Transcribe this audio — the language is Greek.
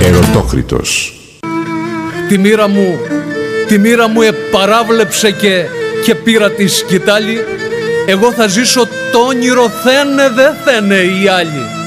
Ερωτόκριτος. Τη μοίρα μου επαράβλεψε και πήρα τη σκητάλη. Εγώ θα ζήσω το όνειρο θένε δε θένε οι άλλοι.